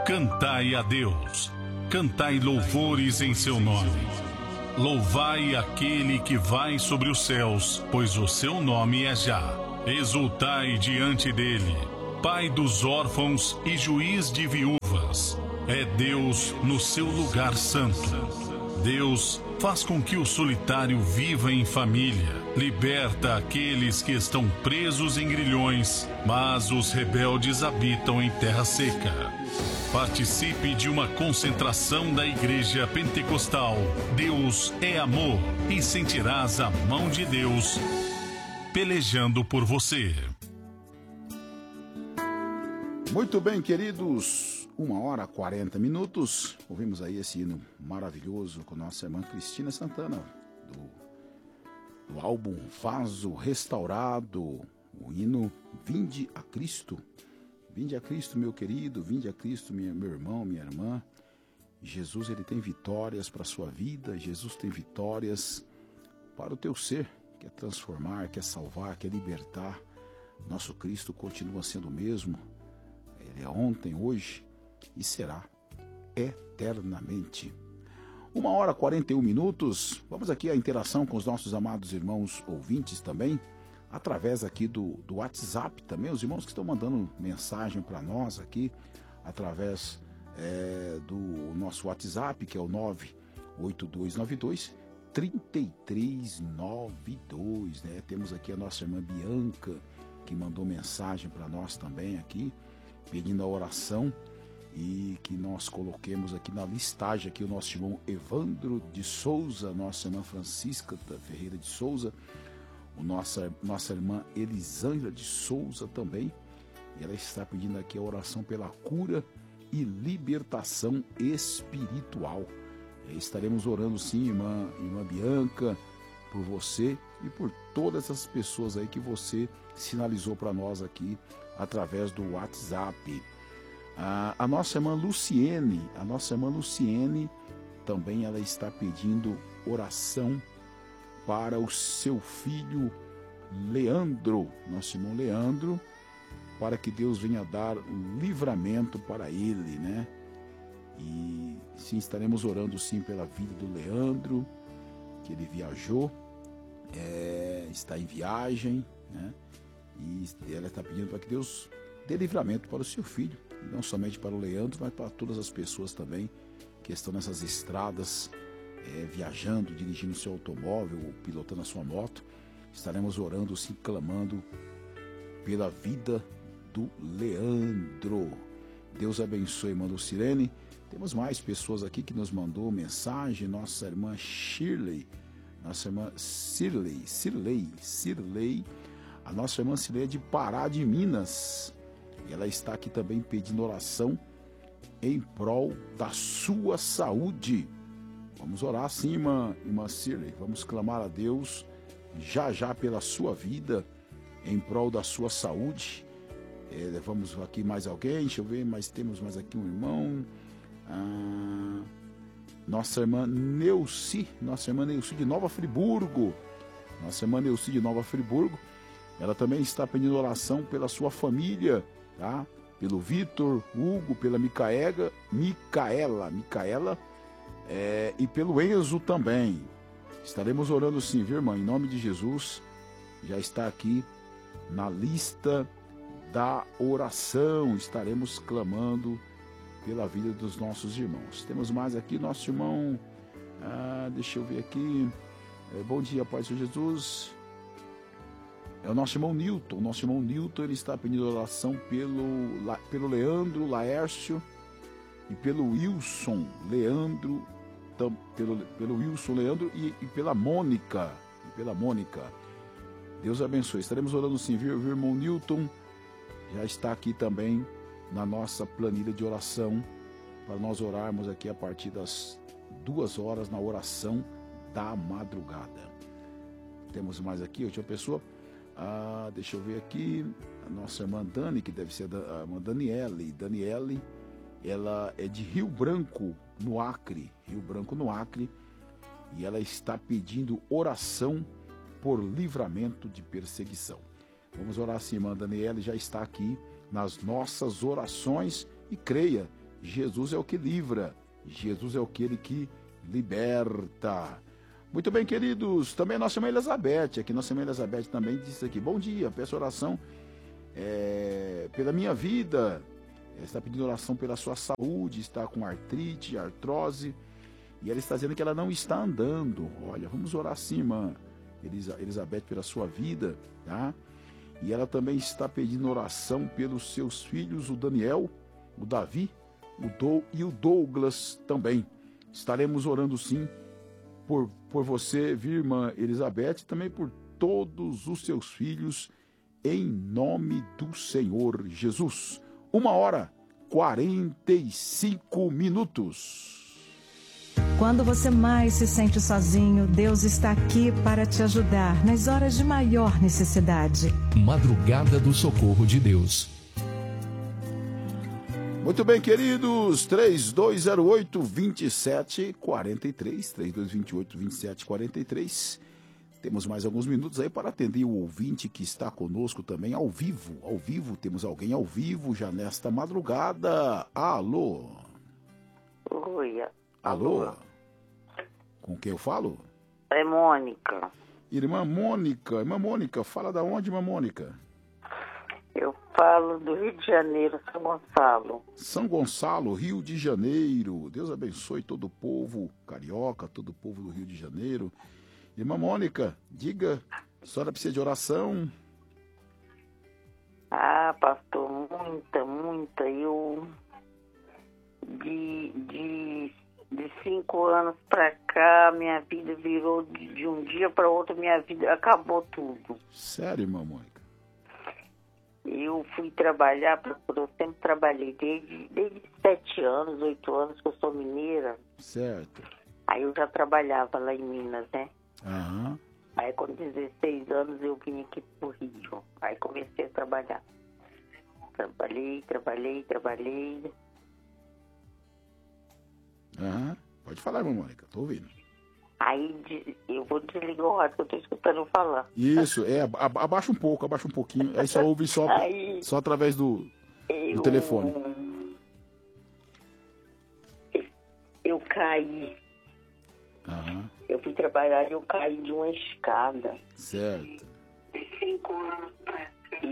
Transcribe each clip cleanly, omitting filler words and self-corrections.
Cantai a Deus, cantai louvores em seu nome. Louvai aquele que vai sobre os céus, pois o seu nome é Já. Exultai diante dele, Pai dos órfãos e juiz de viúvas. É Deus no seu lugar santo. Deus faz com que o solitário viva em família, liberta aqueles que estão presos em grilhões, mas os rebeldes habitam em terra seca. Participe de uma concentração da Igreja Pentecostal. Deus é amor e sentirás a mão de Deus pelejando por você. Muito bem, queridos. 1h40. Ouvimos aí esse hino maravilhoso com nossa irmã Cristina Santana, do álbum Vaso Restaurado, o hino Vinde a Cristo. Vinde a Cristo, meu querido, vinde a Cristo, meu irmão, minha irmã. Jesus, ele tem vitórias para a sua vida, Jesus tem vitórias para o teu ser, quer transformar, quer salvar, quer libertar. Nosso Cristo continua sendo o mesmo, ele é ontem, hoje e será eternamente. 1h41. Vamos aqui à interação com os nossos amados irmãos ouvintes também, através aqui do WhatsApp também, os irmãos que estão mandando mensagem para nós aqui, através do nosso WhatsApp, que é o 98292-3392, né? Temos aqui a nossa irmã Bianca, que mandou mensagem para nós também aqui, pedindo a oração, e que nós coloquemos aqui na listagem aqui o nosso irmão Evandro de Souza, nossa irmã Francisca Ferreira de Souza, nossa irmã Elisângela de Souza também. Ela está pedindo aqui a oração pela cura e libertação espiritual. Estaremos orando sim, irmã Bianca, por você e por todas essas pessoas aí que você sinalizou para nós aqui através do WhatsApp. A nossa irmã Luciene também, ela está pedindo oração para o seu filho Leandro, nosso irmão Leandro, para que Deus venha dar livramento para ele, né? E sim, estaremos orando sim pela vida do Leandro, que ele viajou, está em viagem, né? E ela está pedindo para que Deus dê livramento para o seu filho, e não somente para o Leandro, mas para todas as pessoas também que estão nessas estradas, viajando, dirigindo o seu automóvel, ou pilotando a sua moto. Estaremos orando, sim, clamando pela vida do Leandro. Deus abençoe, irmã Lucilene. Temos mais pessoas aqui que nos mandou mensagem. Nossa irmã Shirley, nossa irmã Cirlei, a nossa irmã Cirlei é de Pará de Minas. E ela está aqui também pedindo oração em prol da sua saúde. Vamos orar sim, irmã Cirlei. Vamos clamar a Deus já pela sua vida, em prol da sua saúde. Vamos aqui mais alguém, deixa eu ver, temos mais aqui um irmão. Nossa irmã Neuci de Nova Friburgo. Ela também está pedindo oração pela sua família, tá? Pelo Vitor, Hugo, pela Micaela, e pelo Enzo também. Estaremos orando sim, viu, irmã? Em nome de Jesus, já está aqui na lista da oração. Estaremos clamando pela vida dos nossos irmãos. Temos mais aqui, nosso irmão, deixa eu ver aqui. Bom dia, Pai de Jesus. É o nosso irmão Newton. Ele está pedindo oração pelo Leandro Laércio e pelo Wilson Leandro, pelo Wilson Leandro e pela Mônica. Deus abençoe. Estaremos orando sim, viu, irmão Newton? Já está aqui também na nossa planilha de oração, para nós orarmos aqui a partir das 2 horas na oração da madrugada. Temos mais aqui, outra pessoa. Deixa eu ver aqui, a nossa irmã Dani, que deve ser a irmã Daniele, ela é de Rio Branco, no Acre, e ela está pedindo oração por livramento de perseguição. Vamos orar sim, irmã Daniele, já está aqui nas nossas orações, e creia Jesus é o que livra, Jesus é aquele que liberta. Muito bem, queridos, também a nossa irmã Elizabeth, aqui nossa irmã Elizabeth também disse aqui, bom dia, peço oração pela minha vida, está pedindo oração pela sua saúde, está com artrite, artrose, e ela está dizendo que ela não está andando. Olha, vamos orar sim, irmã Elizabeth, pela sua vida, tá? E ela também está pedindo oração pelos seus filhos, o Daniel, o Davi, e o Douglas também. Estaremos orando sim por você, irmã Elizabeth, e também por todos os seus filhos, em nome do Senhor Jesus. 1h45. Quando você mais se sente sozinho, Deus está aqui para te ajudar nas horas de maior necessidade. Madrugada do Socorro de Deus. Muito bem, queridos, 3208-2743, 3228-2743. Temos mais alguns minutos aí para atender o ouvinte que está conosco também ao vivo. Ao vivo, temos alguém ao vivo já nesta madrugada. Alô? Oi. Alô? Com quem eu falo? É Mônica. Irmã Mônica, fala da onde, irmã Mônica? Eu falo do Rio de Janeiro, São Gonçalo. São Gonçalo, Rio de Janeiro. Deus abençoe todo o povo carioca, todo o povo do Rio de Janeiro. Irmã Mônica, diga, a senhora precisa de oração? Ah, pastor, muita. Eu, de 5 anos pra cá, minha vida virou de um dia para outro, minha vida acabou tudo. Sério, irmã Mônica? Eu fui trabalhar, eu sempre trabalhei desde 7 anos, 8 anos, que eu sou mineira. Certo. Aí eu já trabalhava lá em Minas, né? Aham. Aí com 16 anos eu vim aqui pro Rio. Aí comecei a trabalhar. Trabalhei. Aham. Pode falar, irmã Mônica, tô ouvindo. Aí eu vou desligar o rádio que eu tô escutando falar. Isso, abaixa um pouquinho. Aí só ouve só através do telefone. Eu caí. Aham. Eu fui trabalhar e eu caí de uma escada. Certo. 5 anos pra cá.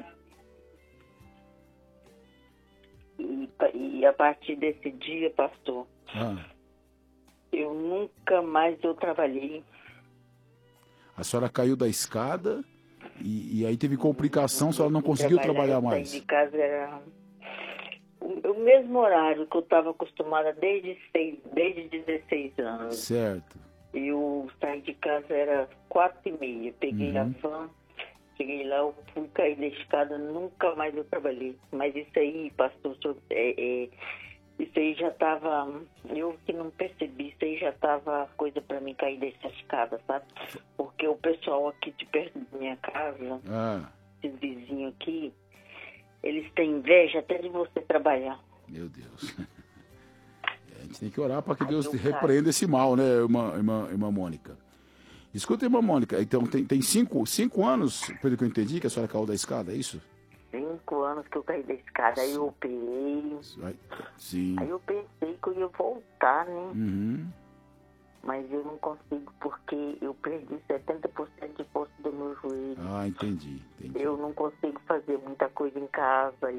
E a partir desse dia, pastor, eu nunca mais trabalhei. A senhora caiu da escada e aí teve complicação, a senhora não conseguiu trabalhar mais. De casa era o mesmo horário que eu estava acostumada desde 16 anos. Certo. Eu saí de casa, era 4h30. Peguei a van, cheguei lá, eu fui cair da escada, nunca mais eu trabalhei. Mas isso aí, pastor, isso aí já estava, eu que não percebi, isso aí já estava coisa para mim cair dessa escada, sabe? Porque o pessoal aqui de perto da minha casa, esses vizinhos aqui, eles têm inveja até de você trabalhar. Meu Deus. A gente tem que orar para que Deus repreenda esse mal, né, irmã Mônica? Escuta, irmã Mônica, então tem 5 anos, pelo que eu entendi, que a senhora caiu da escada, é isso? 5 anos que eu caí da escada, aí eu operei. Sim. Aí eu pensei que eu ia voltar, né? Uhum. Mas eu não consigo porque eu perdi 70% de força do meu joelho. Ah, entendi. Eu não consigo fazer muita coisa em casa.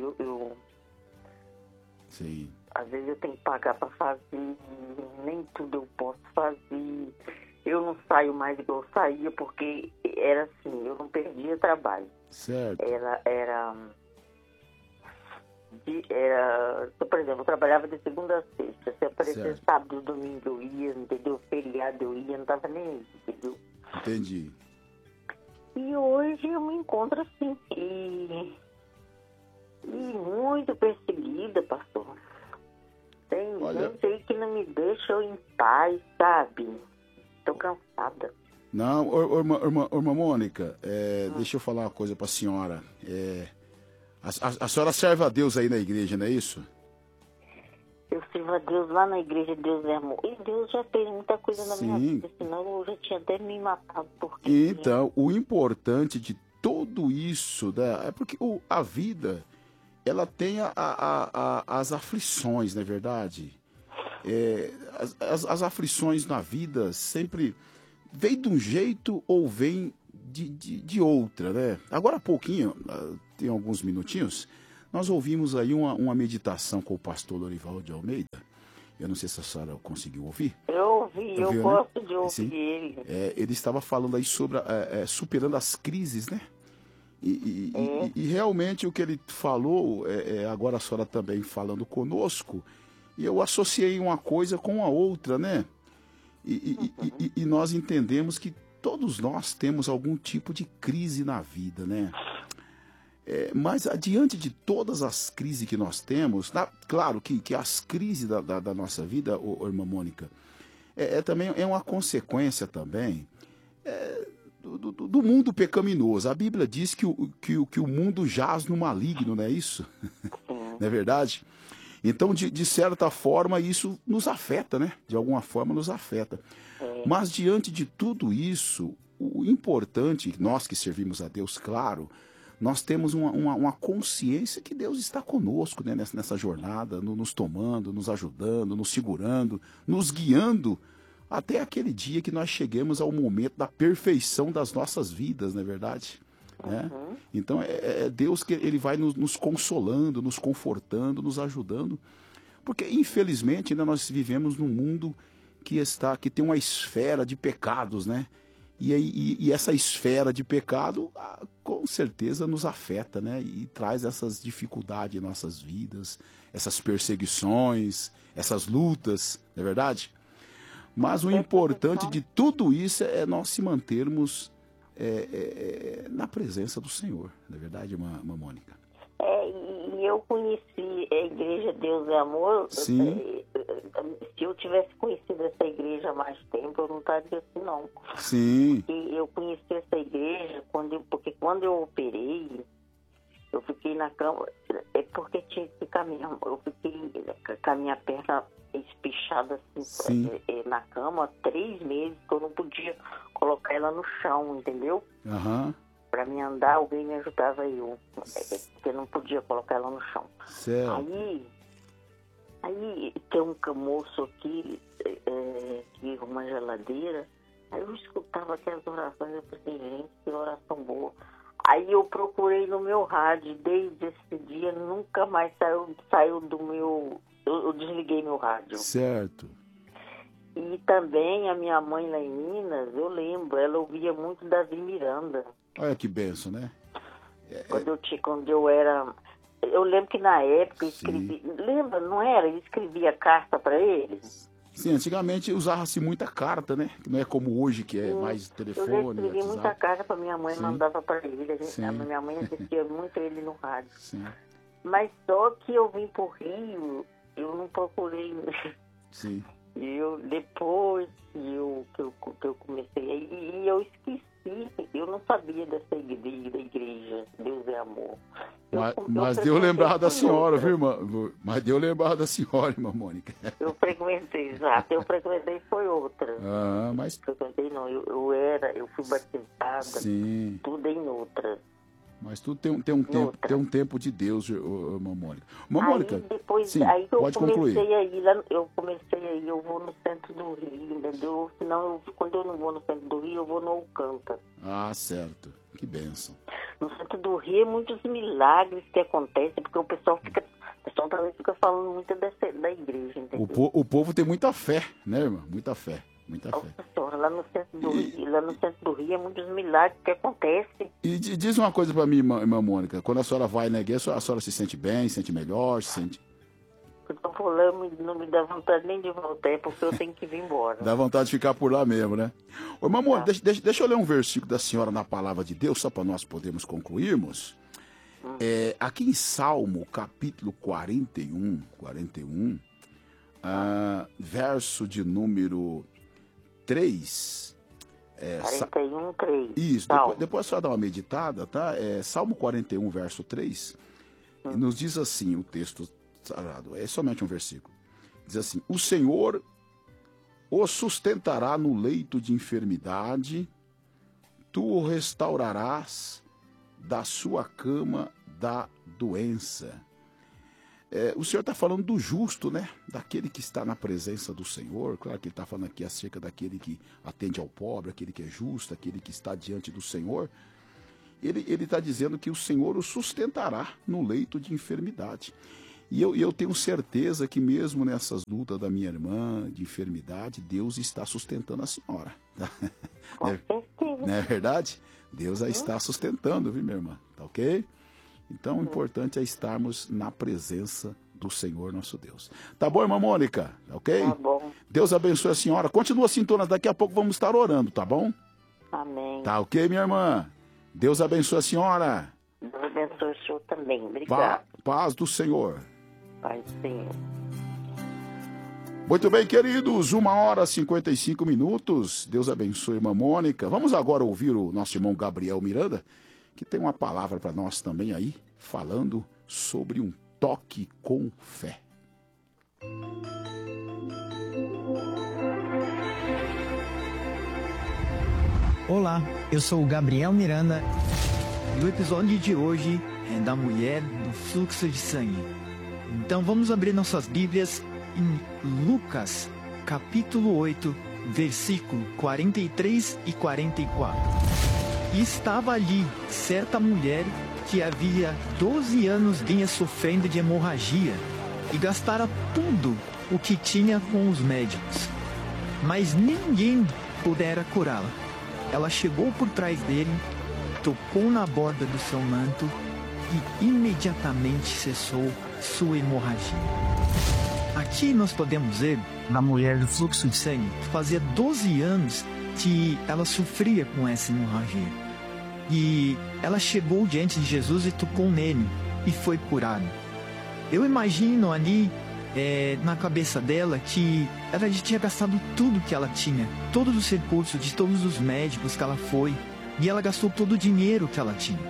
Sim. Às vezes eu tenho que pagar para fazer, nem tudo eu posso fazer. Eu não saio mais igual eu saía porque era assim, eu não perdia trabalho. Certo. Por exemplo, eu trabalhava de segunda a sexta. Se aparecer Certo. sábado, domingo eu ia, entendeu? Feriado eu ia, não tava nem aí, entendeu? Entendi. E hoje eu me encontro assim, e muito perseguida, pastor. Tem gente aí que não me deixa eu em paz, sabe? Tô cansada. Não, irmã Mônica, deixa eu falar uma coisa pra senhora. A senhora serve a Deus aí na igreja, não é isso? Eu sirvo a Deus lá na igreja, Deus é amor. E Deus já fez muita coisa na minha vida, senão eu já tinha até me matado. Porque o importante de tudo isso, né, é porque a vida ela tem as aflições, não é verdade? As aflições na vida sempre vem de um jeito ou vem de outra, né? Agora há pouquinho, tem alguns minutinhos, nós ouvimos aí uma meditação com o pastor Lorival de Almeida. Eu não sei se a senhora conseguiu ouvir. Eu ouvi, eu gosto de ouvir Sim. ele. Ele estava falando aí sobre superando as crises, né? E realmente o que ele falou, agora a senhora também falando conosco, e eu associei uma coisa com a outra, né? E nós entendemos que todos nós temos algum tipo de crise na vida, né? Mas diante de todas as crises que nós temos, claro que as crises da nossa vida, irmã Mônica, também é uma consequência também do mundo pecaminoso. A Bíblia diz que o mundo jaz no maligno, não é isso? Não é verdade? Então, de certa forma, isso nos afeta, né? De alguma forma nos afeta. Mas diante de tudo isso, o importante, nós que servimos a Deus, claro, nós temos uma consciência que Deus está conosco, né, nessa jornada, nos tomando, nos ajudando, nos segurando, nos guiando, até aquele dia que nós cheguemos ao momento da perfeição das nossas vidas, não é verdade? Né? Então é Deus que ele vai nos consolando, nos confortando, nos ajudando, porque infelizmente ainda nós vivemos num mundo que tem uma esfera de pecados, né? E essa esfera de pecado, com certeza, nos afeta, né? E traz essas dificuldades em nossas vidas, essas perseguições, essas lutas, não é verdade? Mas o importante de tudo isso é nós se mantermos na presença do Senhor, não é verdade, irmã Mônica? E eu conheci a Igreja Deus é Amor. Sim. Se eu tivesse conhecido essa igreja há mais tempo, eu não estaria assim, não. Sim. E eu conheci essa igreja porque quando eu operei, eu fiquei na cama, porque tinha que ficar mesmo. Eu fiquei com a minha perna espichada assim, na cama 3 meses, que eu não podia colocar ela no chão, entendeu? Aham. Para me andar, alguém me ajudava porque eu não podia colocar ela no chão. Certo. Aí tem um moço aqui, que uma geladeira, aí eu escutava aquelas orações, eu pensei, gente, que oração boa. Aí eu procurei no meu rádio, desde esse dia nunca mais saiu do meu... Eu desliguei meu rádio. Certo. E também a minha mãe lá em Minas, eu lembro, ela ouvia muito Davi Miranda. Olha que benção, né? Quando eu era... Eu lembro que na época eu escrevi... Lembra, não era? Eu escrevia carta para eles. Sim, antigamente usava-se muita carta, né? Não é como hoje, que é mais telefone, eu escrevi WhatsApp. muita carta para minha mãe, mandava para ele. A minha mãe assistia muito ele no rádio. Sim. Mas só que eu vim pro Rio, eu não procurei. Sim. Depois que eu comecei, e eu esqueci, eu não sabia dessa igreja, Deus é Amor. Mas deu lembrar da senhora, viu, irmã? Mas deu lembrar da senhora, irmã Mônica. Eu frequentei, exato, foi outra. Mas... Frequentei não, eu fui batizada, Sim. Tudo em outra. Mas tudo tem um tempo de Deus, irmã Mônica. Irmã Mônica, depois, sim, aí pode concluir. Eu vou no centro do Rio, entendeu? Senão, quando eu não vou no centro do Rio, eu vou no Alcântara. Ah, certo. Que bênção. No centro do Rio, muitos milagres que acontecem, porque o pessoal também fica falando muito da igreja, entendeu? O povo tem muita fé, né, irmã? Muita fé. Lá no centro do Rio, é muitos milagres que acontecem. E diz uma coisa pra mim, irmã Mônica. Quando a senhora vai na igreja, a senhora se sente bem, se sente melhor, se sente... Então, por lá, não me dá vontade nem de voltar, porque eu tenho que vir embora. Dá vontade de ficar por lá mesmo, né? Ô, irmã Mônica, deixa eu ler um versículo da senhora na palavra de Deus, só para nós podermos concluirmos. Aqui em Salmo, capítulo 41, verso de número 3. 41, 3. Isso, depois a senhora dá uma meditada, tá? Salmo 41, verso 3, nos diz assim o texto sagrado, é somente um versículo. Diz assim: o Senhor o sustentará no leito de enfermidade, tu o restaurarás da sua cama da doença. O Senhor está falando do justo, né? Daquele que está na presença do Senhor. Claro que ele está falando aqui acerca daquele que atende ao pobre, aquele que é justo, aquele que está diante do Senhor. Ele está dizendo que o Senhor o sustentará no leito de enfermidade. E eu tenho certeza que mesmo nessas lutas da minha irmã de enfermidade, Deus está sustentando a senhora. Não é verdade? Deus a está sustentando, viu, minha irmã? Tá ok? Então, o importante é estarmos na presença do Senhor nosso Deus. Tá bom, irmã Mônica? Ok? Tá bom. Deus abençoe a senhora. Continua sintonas, daqui a pouco vamos estar orando, tá bom? Amém. Tá ok, minha irmã? Deus abençoe a senhora. Deus abençoe o senhor também. Obrigado. Paz do Senhor. Paz do Senhor. Muito bem, queridos, 1h55. Deus abençoe a irmã Mônica. Vamos agora ouvir o nosso irmão Gabriel Miranda, que tem uma palavra para nós também aí, falando sobre um toque com fé. Olá, eu sou o Gabriel Miranda e o episódio de hoje é da mulher do fluxo de sangue. Então vamos abrir nossas Bíblias em Lucas, capítulo 8, versículo 43 e 44. E estava ali certa mulher que havia 12 anos vinha sofrendo de hemorragia e gastara tudo o que tinha com os médicos, mas ninguém pudera curá-la. Ela chegou por trás dele, tocou na borda do seu manto e imediatamente cessou sua hemorragia. Aqui nós podemos ver na mulher do fluxo de sangue, fazia 12 anos que ela sofria com essa hemorragia. E ela chegou diante de Jesus e tocou nele e foi curada. Eu imagino ali na cabeça dela que ela já tinha gastado tudo que ela tinha, todos os recursos de todos os médicos que ela foi, e ela gastou todo o dinheiro que ela tinha.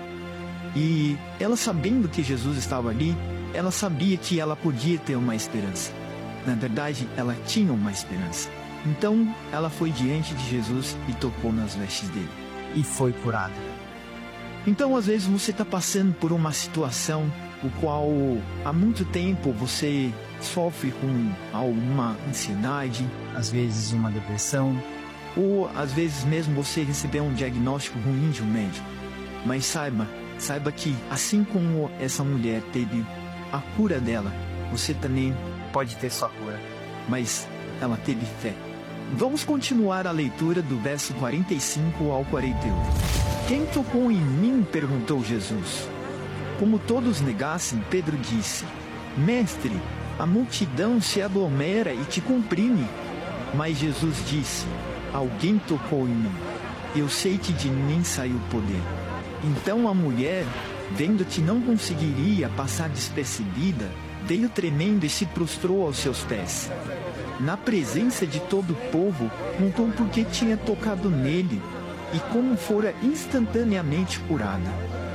E ela, sabendo que Jesus estava ali, ela sabia que ela podia ter uma esperança. Na verdade, ela tinha uma esperança. Então, ela foi diante de Jesus e tocou nas vestes dele. E foi curada. Então, às vezes, você está passando por uma situação o qual há muito tempo você sofre com alguma ansiedade, às vezes uma depressão, ou às vezes mesmo você recebeu um diagnóstico ruim de um médico. Mas saiba que assim como essa mulher teve a cura dela, você também pode ter sua cura. Mas ela teve fé. Vamos continuar a leitura do verso 45 ao 48. Quem tocou em mim? Perguntou Jesus. Como todos negassem, Pedro disse: Mestre, a multidão se aglomera e te comprime. Mas Jesus disse: Alguém tocou em mim. Eu sei que de mim saiu poder. Então a mulher, vendo que não conseguiria passar despercebida, veio tremendo e se prostrou aos seus pés. Na presença de todo o povo, contou por que tinha tocado nele e como fora instantaneamente curada.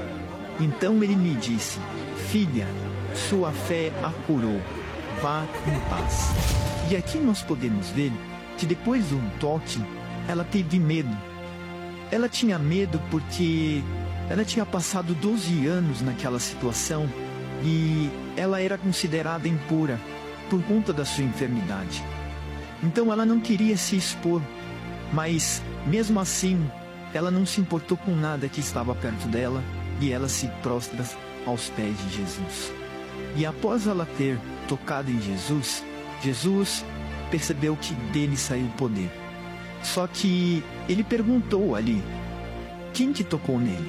Então ele me disse: Filha, sua fé a curou. Vá em paz. E aqui nós podemos ver que depois de um toque, ela teve medo. Ela tinha medo porque ela tinha passado 12 anos naquela situação e ela era considerada impura por conta da sua enfermidade. Então ela não queria se expor, mas mesmo assim ela não se importou com nada que estava perto dela e ela se prostra aos pés de Jesus. E após ela ter tocado em Jesus, Jesus percebeu que dele saiu poder. Só que ele perguntou ali: quem que tocou nele?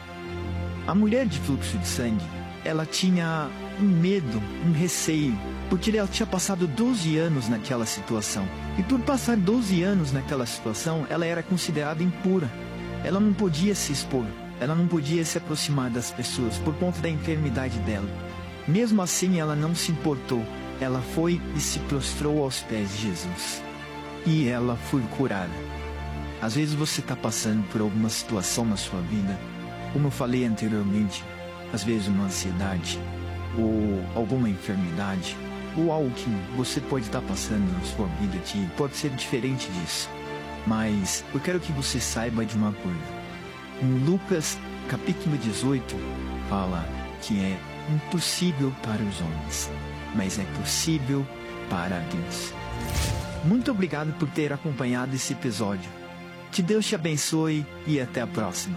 A mulher de fluxo de sangue, ela tinha um medo, um receio, porque ela tinha passado 12 anos naquela situação. E por passar 12 anos naquela situação, ela era considerada impura. Ela não podia se expor, ela não podia se aproximar das pessoas por conta da enfermidade dela. Mesmo assim, ela não se importou. Ela foi e se prostrou aos pés de Jesus. E ela foi curada. Às vezes você está passando por alguma situação na sua vida, como eu falei anteriormente, às vezes uma ansiedade, ou alguma enfermidade, ou algo que você pode estar passando na sua vida que pode ser diferente disso. Mas eu quero que você saiba de uma coisa. Em Lucas capítulo 18, fala que é impossível para os homens, mas é possível para Deus. Muito obrigado por ter acompanhado esse episódio. Que Deus te abençoe e até a próxima.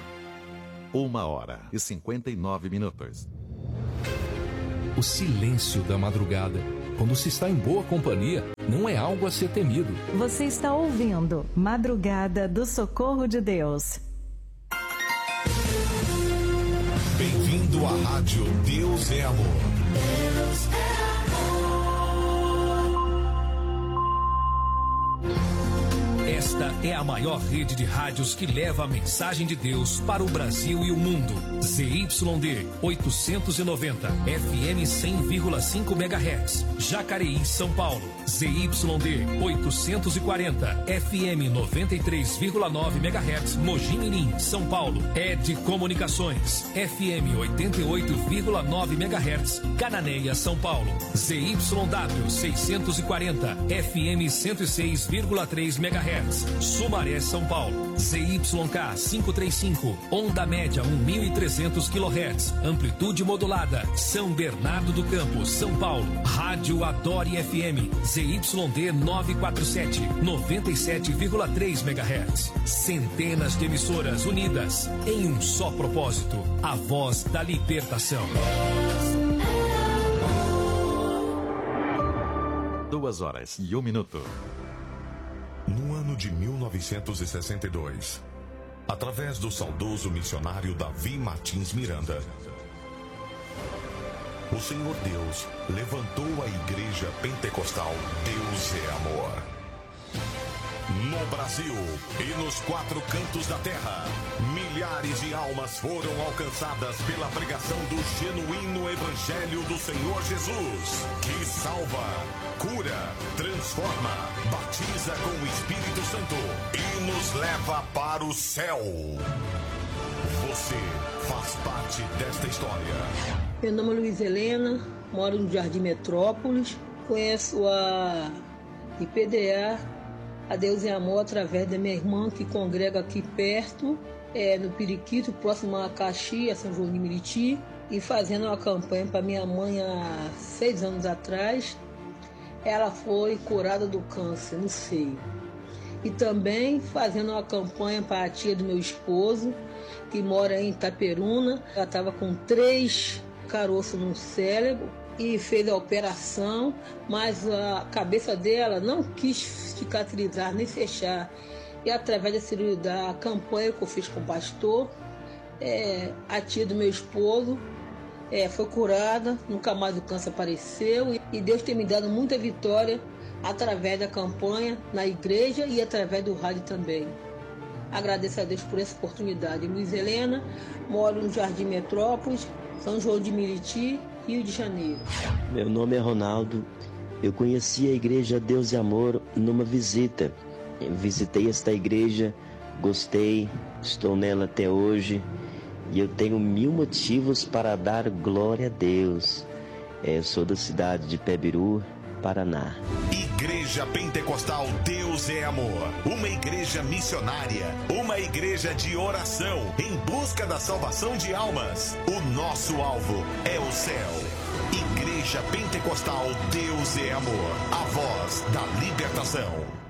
1h59. O silêncio da madrugada, quando se está em boa companhia, não é algo a ser temido. Você está ouvindo Madrugada do Socorro de Deus. Bem-vindo à rádio Deus é Amor. Deus é Esta é a maior rede de rádios que leva a mensagem de Deus para o Brasil e o mundo. ZYD 890, FM 100,5 MHz, Jacareí, São Paulo. ZYD 840, FM 93,9 MHz, Mogi Mirim, São Paulo. ED Comunicações, FM 88,9 MHz, Cananéia, São Paulo. ZYW 640, FM 106,3 MHz, Sumaré, São Paulo. ZYK 535, onda média 1.300 kHz, amplitude modulada, São Bernardo do Campo, São Paulo. Rádio Adore FM, ZYD 947, 97,3 MHz. Centenas de emissoras unidas em um só propósito, a voz da libertação. 2h01. No ano de 1962, através do saudoso missionário Davi Martins Miranda, o Senhor Deus levantou a Igreja Pentecostal Deus é Amor. No Brasil e nos 4 cantos da terra, milhares de almas foram alcançadas pela pregação do genuíno Evangelho do Senhor Jesus, que salva, cura, transforma, batiza com o Espírito Santo e nos leva para o céu. Você faz parte desta história. Meu nome é Luiz Helena, moro no Jardim Metrópolis, conheço a IPDA, a Deus é Amor, através da minha irmã que congrega aqui perto, no Periquito, próximo a Caxias, São João de Meriti, e fazendo uma campanha para minha mãe há 6 anos atrás. Ela foi curada do câncer no seio. E também fazendo uma campanha para a tia do meu esposo, que mora em Itaperuna. Ela estava com 3 caroços no cérebro e fez a operação, mas a cabeça dela não quis cicatrizar nem fechar. E através da cirurgia, da campanha que eu fiz com o pastor, a tia do meu esposo foi curada, nunca mais o câncer apareceu, e Deus tem me dado muita vitória através da campanha na igreja e através do rádio também. Agradeço a Deus por essa oportunidade. Luiz Helena, moro no Jardim Metrópolis, São João de Meriti, Rio de Janeiro. Meu nome é Ronaldo. Eu conheci a igreja Deus e Amor numa visita. Eu visitei esta igreja, gostei, estou nela até hoje e eu tenho 1000 motivos para dar glória a Deus. Eu sou da cidade de Pebiru, Paraná. Igreja Pentecostal Deus é Amor, uma igreja missionária, uma igreja de oração em busca da salvação de almas. O nosso alvo é o céu. Igreja Pentecostal Deus é Amor, a voz da libertação.